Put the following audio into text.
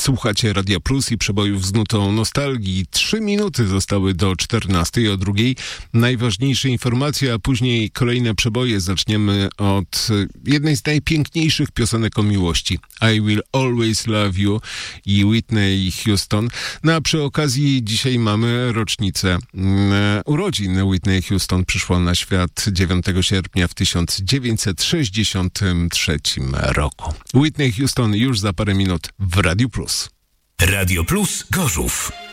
Słuchacie Radia Plus i przebojów z nutą nostalgii. 3 minuty zostały do 14 o drugiej. Najważniejsze informacje, a później kolejne przeboje. Zaczniemy od jednej z najpiękniejszych piosenek o miłości. I Will Always Love You i Whitney Houston. No a przy okazji dzisiaj mamy rocznicę urodzin. Whitney Houston przyszła na świat 9 sierpnia w 1963 roku. Whitney Houston już za parę minut w Radiu Plus. Radio Plus Gorzów.